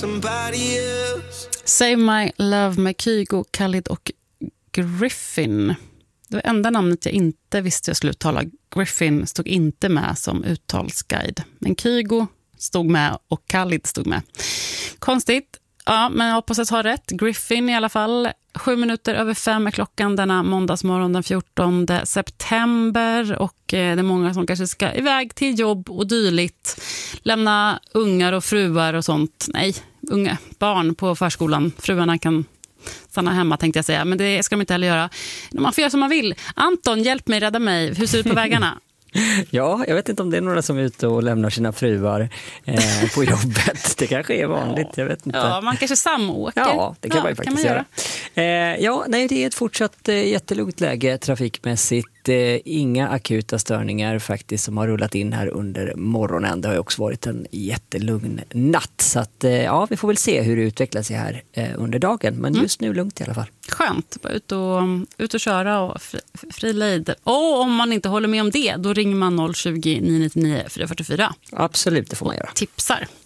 somebody else. Save My Love med Kygo, Khalid och Griffin. Det var enda namnet jag inte visste jag skulle uttala. Griffin stod inte med som uttalsguide. Men Kygo stod med och Khalid stod med. Konstigt. Ja, men jag hoppas att jag har rätt. Griffin i alla fall. 5:07 är klockan denna måndagsmorgon den 14 september. Och det är många som kanske ska iväg till jobb och dylikt. Lämna ungar och fruar och sånt. Nej, unga barn på förskolan. Fruarna kan stanna hemma tänkte jag säga. Men det ska de inte heller göra. Man får göra som man vill. Anton, hjälp mig, rädda mig. Hur ser det ut på vägarna? Ja, jag vet inte om det är några som är ute och lämnar sina fruar på jobbet. Det kanske är vanligt, jag vet inte. Ja, man kanske samåker. Ja, det kan man ju faktiskt göra. Det är ett fortsatt jättelugnt läge trafikmässigt. Inga akuta störningar faktiskt som har rullat in här under morgonen. Det har ju också varit en jättelugn natt. Så att, vi får väl se hur det utvecklar sig här under dagen. Men just nu lugnt i alla fall. Skönt, bara ut och köra och fri lejd. Och om man inte håller med om det, då ringer man 020 999 444. Absolut, det får man göra. Tipsar.